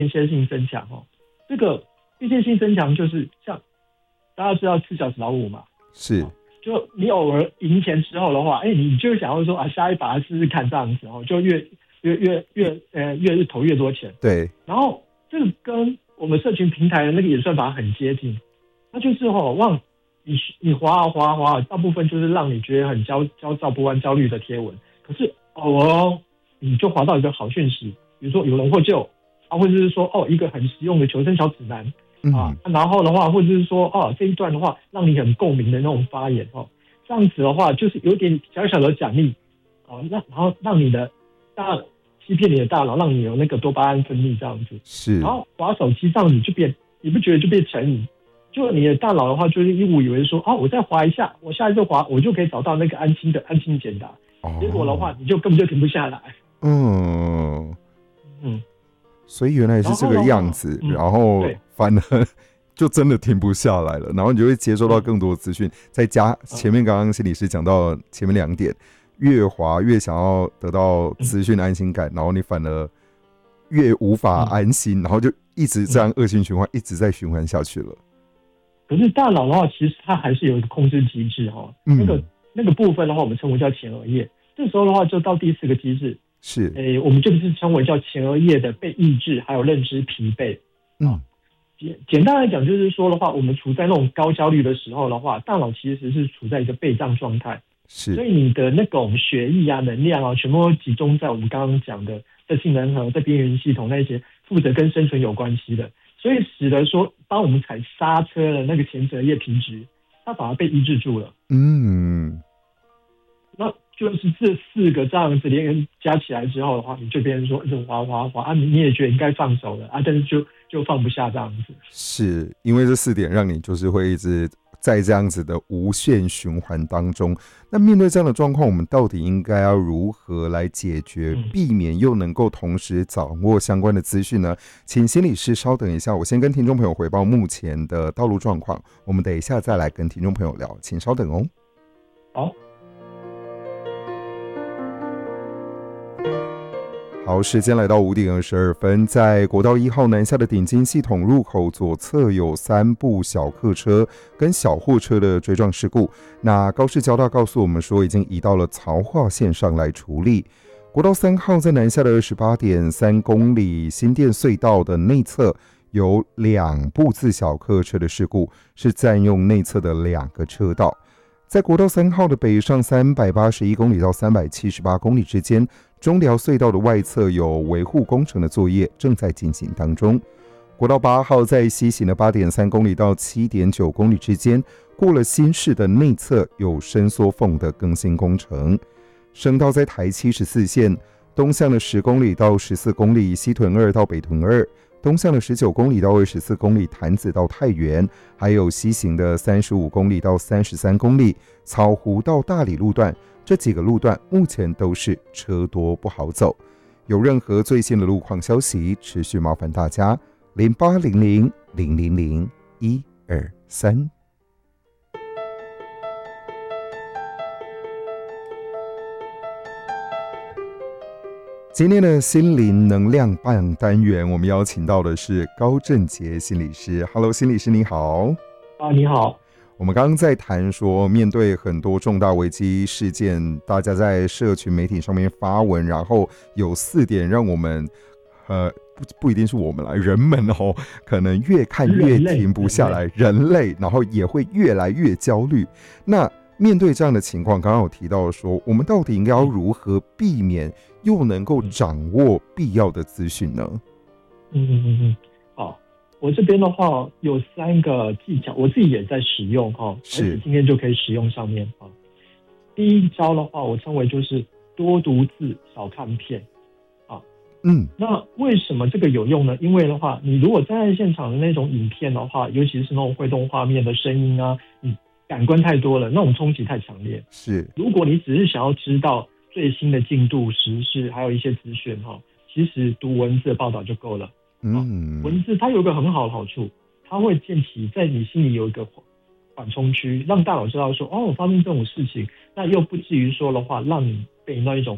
歇性增强这个间歇性增强就是像大家知道4小时老五嘛， 是， 就你偶尔赢钱之后的话，你就想要说下一把试试看这样子就越投越多钱。 对， 然后这个跟我们社群平台的那个演算法很接近，它就是让你滑啊滑啊滑啊，大部分就是让你觉得很焦躁不安、焦虑的贴文。可是你就滑到一个好讯息，比如说有人获救或者是说一个很实用的求生小指南然后的话，或者是说这一段的话让你很共鸣的那种发言这样子的话就是有点小小的奖励然后让你的欺骗你的大脑，让你有那个多巴胺分泌这样子。 是， 然后滑手机上你不觉得就变成瘾？就你的大脑的话，就是误以为说我再滑一下，我下一次滑我就可以找到那个安心解答。结果的话，你就根本就停不下来。 所以原来是这个样子，然后反而就真的停不下来了，然后你就会接收到更多的资讯，再加前面刚刚心理师讲到前面2点，越滑越想要得到资讯安心感，然后你反而越无法安心，然后就一直这样恶性循环，一直在循环下去了。 可是大脑的话，其实它还是有一个控制机制那个部分的话，我们称为叫前额叶。这时候的话，就到第4个机制， 是我们就是称为叫前额叶的被抑制，还有认知疲惫。简单来讲，就是说的话，我们处在那种高焦虑的时候的话，大脑其实是处在一个备战状态。 是， 所以你的那种血液能量全部都集中在我们刚刚讲的在杏仁核、在边缘系统那些负责跟生存有关系的，所以使得说，当我们踩刹车的那个前额叶皮质，它反而被抑制住了。那就是这4个这样子连加起来之后的话，你就变成说一直滑滑滑你也觉得应该放手了但是就放不下这样子。 是因为这4点让你就是会一直在这样子的无限循环当中。那面对这样的状况，我们到底应该要如何来解决，避免又能够同时掌握相关的资讯呢？请心理师稍等一下，我先跟听众朋友回报目前的道路状况，我们等一下再来跟听众朋友聊，请稍等哦。好，时间来到5点22分，在国道1号南下的顶金系统入口左侧有3部小客车跟小货车的追撞事故。那高市交大告诉我们说，已经移到了曹化线上来处理。国道3号在南下的 28.3 公里新店隧道的内侧有2部自小客车的事故，是占用内侧的2个车道。在国道3号的北上381公里到378公里之间，中寮隧道的外侧有维护工程的作业正在进行当中。国道8号在西行的 8.3 公里到 7.9 公里之间，过了新市的内侧有伸缩缝的更新工程。省道在台74线东向的10公里到14公里西屯2到北屯2，东向的19公里到24公里潭子到太原，还有西行的35公里到33公里草湖到大理路段，这几个路段目前都是车多不好走。有任何最新的路况消息，持续麻烦大家0800000123。今天的心灵能量棒单元，我们邀请到的是高正杰心理师。Hello， 心理师你好。 你好。 我们刚刚在谈说，面对很多重大危机事件，大家在社群媒体上面发文，然后有4点让我们不一定是我们啦，人们可能越看越停不下来，人类然后也会越来越焦虑。那面对这样的情况，刚刚有提到说，我们到底应该要如何避免又能够掌握必要的资讯呢？ 好，我这边的话有3个技巧，我自己也在使用而且今天就可以使用上面第一招的话，我称为就是多读字少看片那为什么这个有用呢？因为的话，你如果站在现场的那种影片的话，尤其是那种会动画面的声音你感官太多了，那种冲击太强烈。 是， 如果你只是想要知道最新的进度、时事，还有一些资讯其实读文字的报道就够了。文字它有一个很好的好处，它会建起在你心里有一个缓冲区，让大脑知道说，发生这种事情，那又不至于说的话，让你被那一种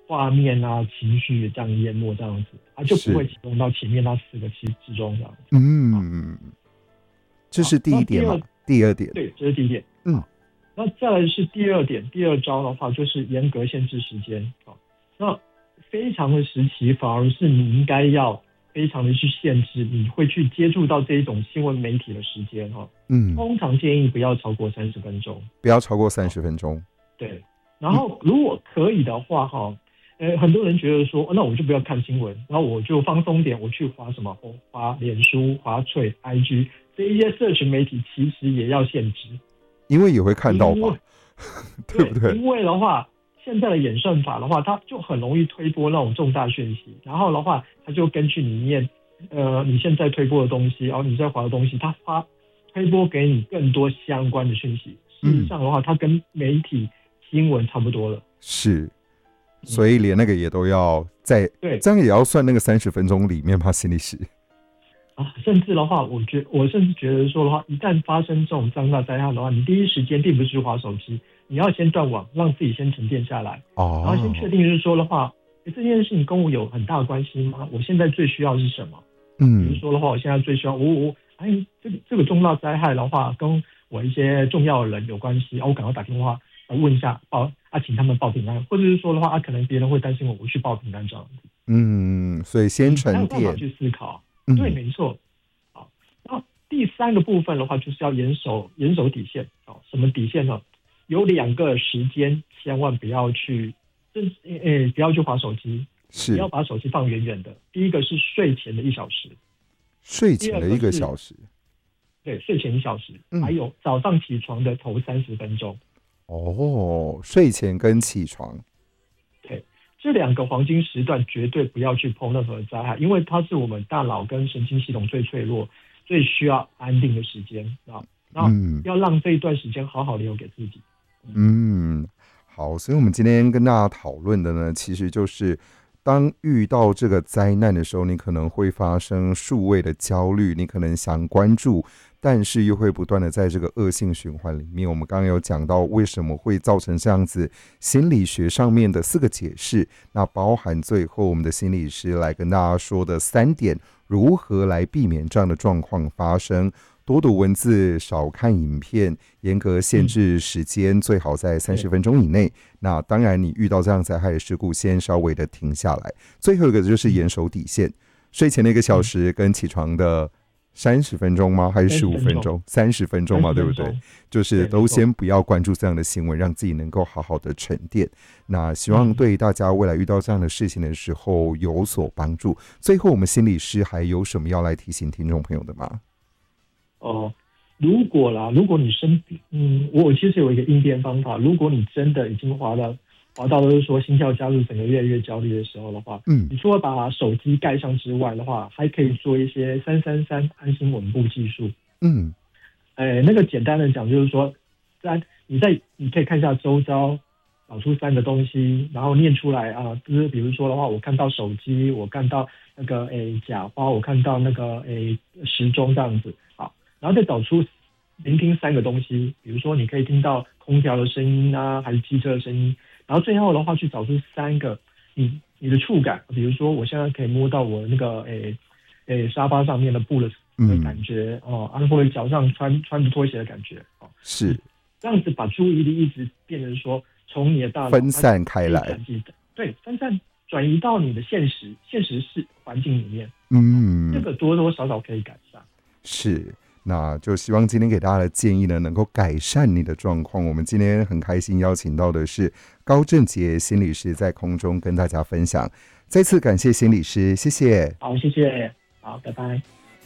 画面啊、情绪这样淹没这样子，它就不会启动到前面那4个之中这样子。 这是第一点嘛？第二点， 对，这是第一点。那再来是第二点，第二招的话就是严格限制时间。那非常的时期，反而是你应该要非常的去限制你会去接触到这一种新闻媒体的时间。通常建议不要超过30分钟， 不要超过30分钟。 对，然后如果可以的话，很多人觉得说，那我就不要看新闻，然后我就放松点，我去滑什么，滑脸书、滑脆、IG 这一些社群媒体，其实也要限制， 因为也会看到嘛，对不对？ 因为的话，现在的演算法的话，它就很容易推播那种重大讯息，然后的话，它就根据里面你现在推播的东西，然后你在滑的东西，它推播给你更多相关的讯息。事实上的话，它跟媒体新闻差不多了。 是。所以连那个也都要在，这样也要算那个30分钟里面吗？心理师甚至的话，我甚至觉得说的话，一旦发生这种重大灾害的话，你第一时间并不是去滑手机，你要先断网，让自己先沉淀下来，然后先确定就是说的话，这件事情跟我有很大的关系吗？我现在最需要的是什么？比如说的话，我现在最需要这个重大灾害的话，跟我一些重要的人有关系，我赶快打电话问一下请他们报平安，或者是说的话可能别人会担心我去报平安这样子。 所以先沉淀， 才有办法去思考。对，没错。好，那第3个部分的话，就是要严守底线。什么底线呢？有2个时间，千万不要去滑手机，不要把手机放远远的。第一个是睡前的1小时， 睡前的1个小时。 对，睡前1小时，还有早上起床的头30分钟。 睡前跟起床， 对，这2个黄金时段绝对不要去碰任何灾害，因为它是我们大脑跟神经系统最脆弱、最需要安定的时间啊。然后要让这一段时间好好留给自己。 好，所以我们今天跟大家讨论的呢，其实就是当遇到这个灾难的时候，你可能会发生数位的焦虑，你可能想关注，但是又会不断的在这个恶性循环里面。我们刚刚有讲到为什么会造成这样子，心理学上面的4个解释，那包含最后我们的心理师来跟大家说的3点，如何来避免这样的状况发生。多读文字，少看影片，严格限制时间，最好在30分钟以内。那当然你遇到这样灾害的事故，先稍微的停下来。最后一个就是严守底线，睡前的1个小时跟起床的30分钟吗？还是15分钟？30分钟嘛，对不对？就是都先不要关注这样的新闻，让自己能够好好的沉淀。那希望对大家未来遇到这样的事情的时候有所帮助。最后我们心理师还有什么要来提醒听众朋友的吗？ 如果你我其实有一个应变方法。如果你真的已经滑到就是说心跳加速，整个越来越焦虑的时候的话，你除了把手机盖上之外的话，还可以做一些333安心稳步技术。那个简单的讲就是说，你可以看一下周遭，找出3个东西，然后念出来就是比如说的话，我看到手机，我看到那个假花，我看到那个时钟这样子。好，然后再找出聆听3个东西，比如说你可以听到空调的声音啊，还是机车的声音。然后最后的话去找出3个你的触感，比如说我现在可以摸到我那个沙发上面的布的感觉或者脚上穿着拖鞋的感觉是这样子，把注意力一直变成说从你的大脑分散开来， 对，分散转移到你的现实是环境里面，这个多多少少可以改善。 是。那就希望今天给大家的建议呢，能够改善你的状况。我们今天很开心邀请到的是高正杰心理师，在空中跟大家分享。再次感谢心理师，谢谢。 好，谢谢，好，拜拜。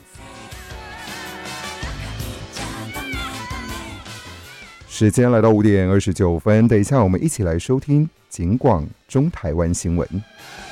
时间来到5点29分，等一下我们一起来收听警广中台湾新闻。